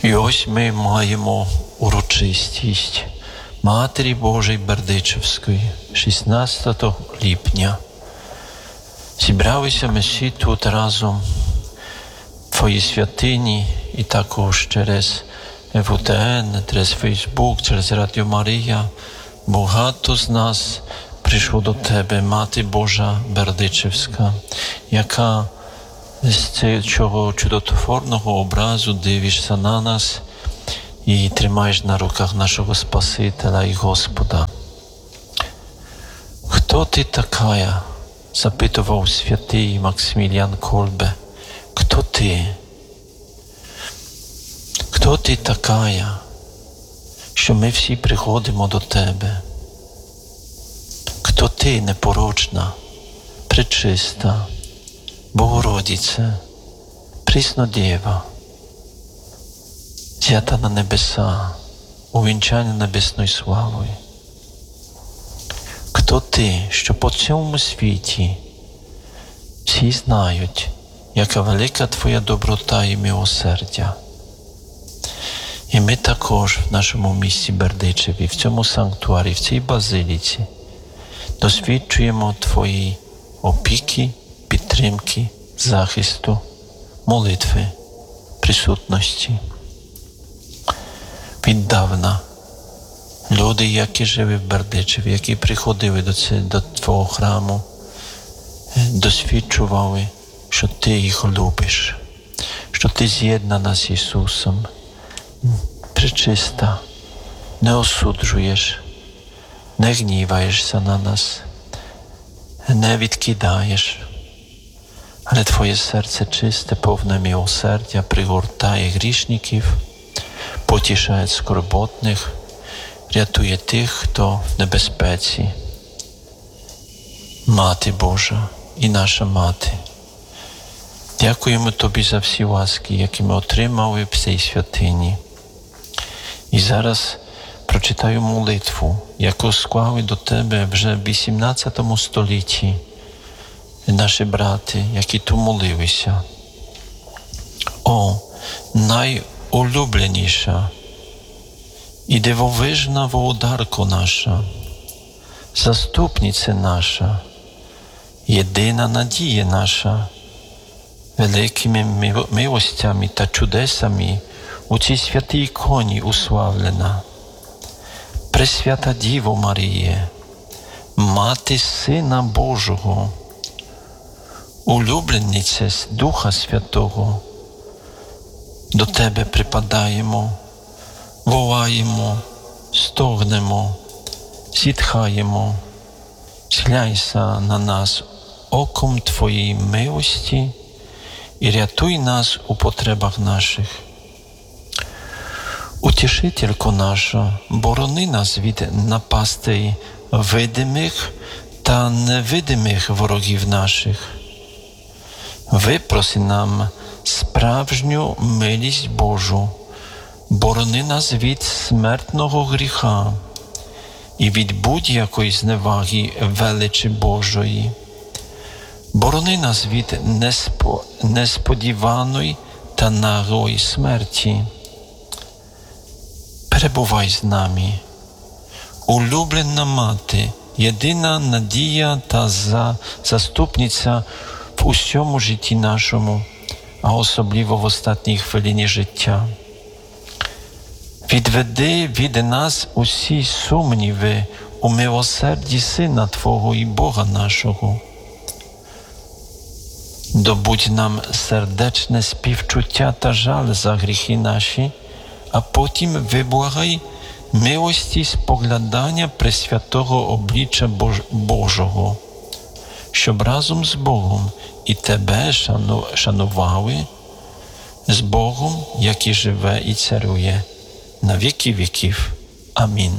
І ось ми маємо урочистість Матері Божої Бердичівської 16 липня. Зібралися ми всі тут разом в Твоїй святині і також через ЕВТН, через Фейсбук, через Радіо Марія. Багато з нас прийшло до Тебе, Мати Божа Бердичівська, яка з цього чудотворного образу дивишся на нас і тримаєш на руках нашого Спасителя і Господа. «Хто ти такая?» – запитував святий Максиміліан Кольбе. «Хто ти? Хто ти такая, що ми всі приходимо до Тебе? Хто ти, непорочна, пречиста, Богородице, Преснодєва, взята на небеса, увінчана небесною славою? Хто ти, що по цьому світі всі знають, яка велика Твоя доброта і милосердя? І ми також в нашому місті Бердичеві, в цьому санктуарі, в цій базиліці досвідчуємо Твої опіки, підтримки, захисту, молитви, присутності. Віддавна люди, які жили в Бердичеві, які приходили до Твого храму, досвідчували, що Ти їх любиш, що Ти з'єднана з Ісусом, пречиста, не осуджуєш, не гніваєшся на нас, не відкидаєш, але Твоє серце чисте, повне милосердя, пригортає грішників, потішає скорботних, рятує тих, хто в небезпеці. Мати Божа і наша Мати, дякуємо Тобі за всі ласки, які ми отримали в цій святині. І зараз прочитаю молитву, яку склали до Тебе вже в 18 столітті наші брати, які тут молилися. О, найулюбленіша і дивовижна володарко наша, заступниця наша, єдина надія наша, великими милостями та чудесами у цій святій іконі уславлена. Пресвята Діво Маріє, Мати Сина Божого, улюблениця Духа Святого, до Тебе припадаємо, волаємо, стогнемо, зітхаємо. Зглянься на нас оком Твоєї милості і рятуй нас у потребах наших. Утішителько наша, борони нас від напастей видимих та невидимих ворогів наших. Випроси нам справжню милість Божу, борони нас від смертного гріха і від будь-якої зневаги величі Божої. Борони нас від несподіваної та наглої смерті. Перебувай з нами, улюблена Мати, єдина надія та заступниця в усьому житті нашому, а особливо в останній хвилині життя. Відведи від нас усі сумніви у милосерді Сина Твого і Бога нашого. Добудь нам сердечне співчуття та жаль за гріхи наші, а потім виблагай милості споглядання пресвятого обличчя Божого, щоб разом з Богом і Тебе шанували, з Богом, який живе і царює на віки віків. Амінь.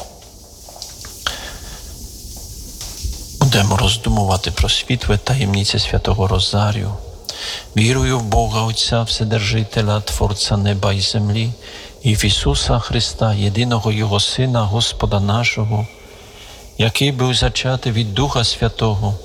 Будемо роздумувати про світле таємниці Святого Розарію. Вірую в Бога Отця Вседержителя, Творця неба і землі, і в Ісуса Христа, єдиного Його Сина, Господа нашого, який був зачатий від Духа Святого,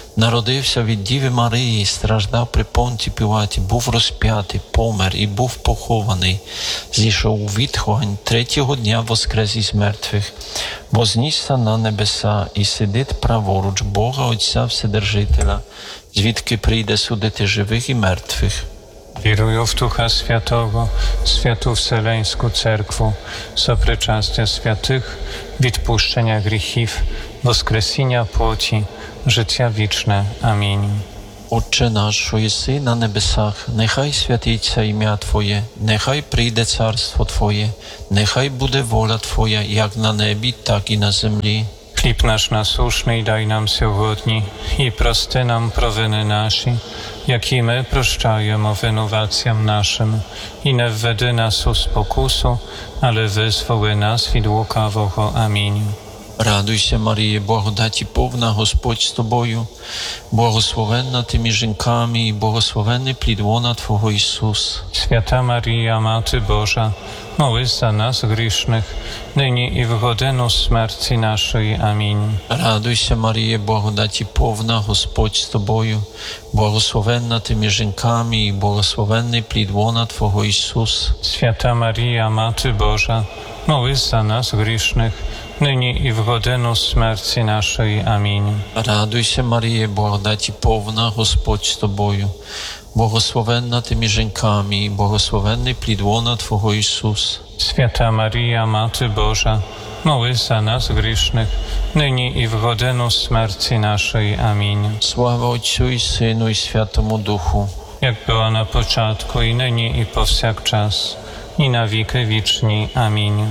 народився від Діви Марії, страждав при Понті Пілаті, був розп'ятий, помер і був похований, зійшов у відховань, третього дня воскрес із мертвих, вознісся на небеса і сидить праворуч Бога Отця Вседержителя, звідки прийде судити живих і мертвих. Wieruję w Ducha Świętego, Świętą Wseleńską Cerkwu, soprzeczastia świętych, відпущення гріхів, воскресіння плоті, життя вічне. Амінь. Отче наш, що єси на небесах, нехай святиться ім'я Твоє, нехай прийде царство Твоє, нехай буде воля Твоя, як на небі, так і на землі. Chleb nasz nasłuszny daj nam сьогодні, і прости нам провини наші, які ми прощаємо винуватцям нашим, і не введи нас у спокусу, але визволи нас від лукавого. Амінь. Радуйся, Маріє, благодаті повна, Господь з тобою, благословенна ти між жінками і благословенний плід лона Твого Ісус. Święta Maria, Maty Boża, módl za nas grzesznych, nyní i w godzinę śmierci naszej. Amin. Радуйся, Маріє, благодаті повна, Господь з тобою, благословенна ти між жінками і благословенний плід лона Твого Ісус. Święta Maria, Maty Boża, módl za nas grzesznych, nyní i w godzinę śmierci naszej. Amin. Радуйся, Маріє, благодаті повна, Господь з тобою, благословенна ти між жінками і благословенний плід лона Твого Ісус. Święta Maria, Maty Boża, módl za nas grzesznych, nyní i w godzinę śmierci naszej. Amin. Слава Отцю і Сину і Святому Духу. Jak była na początku, i nyní, i powsякчас, i na wieki wiczni. Amin.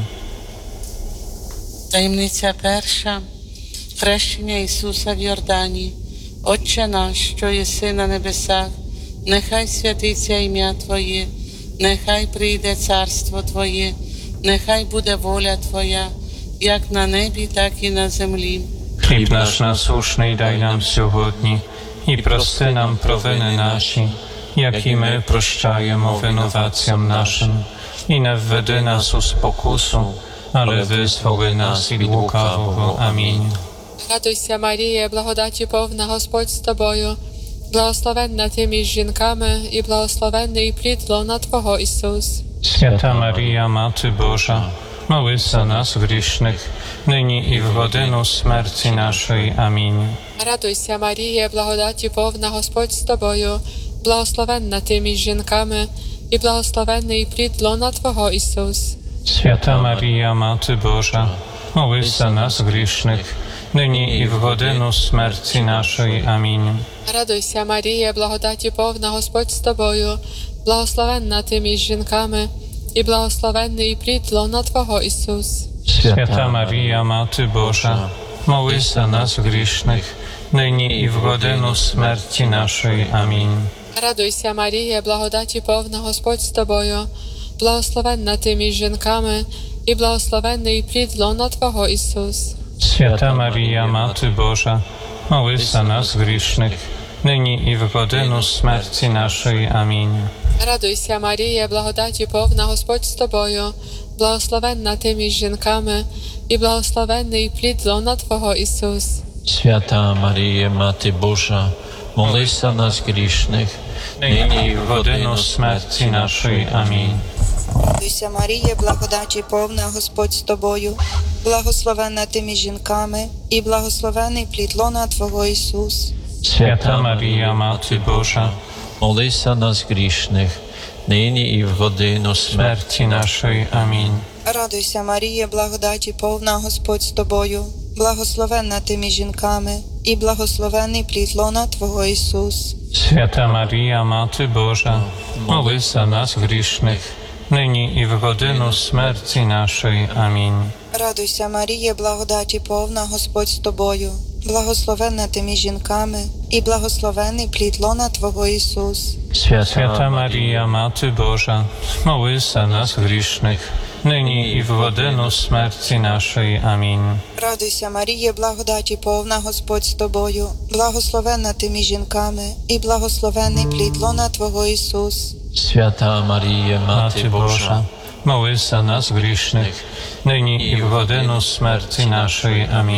Таємниця перша. Хрещення Ісуса в Йордані. Отче наш, що єси на небесах, нехай святиться ім'я Твоє, нехай прийде царство Твоє, нехай буде воля Твоя, як на небі, так і на землі. Chleb nasz nasłuszny daj nam сьогодні, і прости нам провини наші, які ми прощаємо винуватцям нашим, і не введи нас у спокусу, але визволи нас від лукавого. Амінь. Радуйся, Марія, благодаті повна, Господь з тобою, благословенна ти між жінками і благословенний плід лона Твого Ісус. Święta Maria, Maty Boża, módl za nas grzesznych, nyní i w godzinę śmierci naszej. Amin. Радуйся, Марія, благодаті повна, Господь з тобою, благословенна ти між жінками і благословенний плід лона Твого Ісус. Święta Maria, Maty Boża, módl za nas grzesznych, nyní i w godzinę śmierci naszej. Amin. Радуйся, Марія, благодаті повна, Господь з тобою, благословенна ти між жінками і благословенний плід лона Твого Ісус. Święta Maria, Maty Boża, módl za nas grzesznych, nyní i w godzinę śmierci naszej. Amin. Радуйся, Марія, благодаті повна, Господь з тобою, благословенна ти між жінками і благословенний плід лона Твого Ісус. Święta Maria, Maty Boża, módl za nas grzesznych, nyní i w godzinę śmierci naszej. Amin. Радуйся, Марія, благодаті повна, Господь з тобою, благословенна ти між жінками і благословенний плід лона Твого Ісус. Święta Maryjo, Matko Boża, módl za nas grzesznych, nyní i w godzinę śmierci naszej. Amin. Радуйся, Марія, благодаті повна, Господь з тобою, благословенна ти між жінками, і благословений плід лона Твого Ісус. Święta Maria, Maty Boża, módl za nas grzesznych, nyní i w godzinę śmierci śmierci naszej. Amin. Радуйся, Марія, благодаті повна, Господь з тобою, благословенна ти між жінками, і благословений плід лона Твого Ісус. Święta Maria, Maty Boża, módl za nas grzesznych, nyní i w godzinę śmierci naszej. Amin. Радуйся, Марія, благодаті повна, Господь з тобою, благословенна ти між жінками, і благословений плід лона Твого Ісус. Święta Maria, Maty Boża, módl za nas grzesznych, nyní i w godzinę śmierci naszej. Amin. Радуйся, Марія, благодаті повна, Господь з тобою, благословенна ти між жінками, і благословений плід лона Твого Ісус. Święta Maryjo, Matko Boża, módl za nas grzesznych, nyní i w godzinę śmierci naszej. Amin.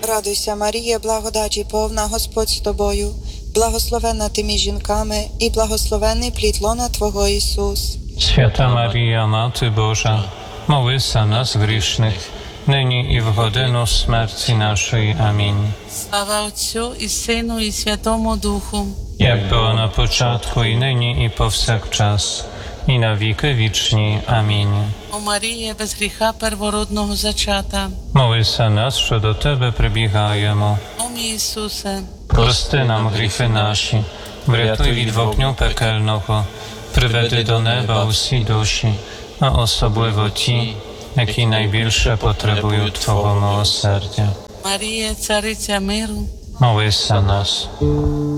Радуйся, Марія, благодаті повна, Господь з тобою, благословенна ти між жінками, і благословенний плід лона Твого Ісус. Święta Maria, Mati Boża, módl za nas grzesznych, nyní i w godzinę śmierci naszej. Amen. Слава Отцю і Сину, і Святому Духу. Jak było na początku, i nyní, i powsякчас, i na wieki wiczni. Amen. О Марія, без гріха первородного зачата. Módl za nas, що до Тебе прибігаємо. О мій Ісусе, Прости нам гріхи наші, врятуй від вогню пекельного, приведи до неба усі душі, а особливо ті, які найбільше потребують Твого милосердя. Марія, цариця миру. Молись за нас.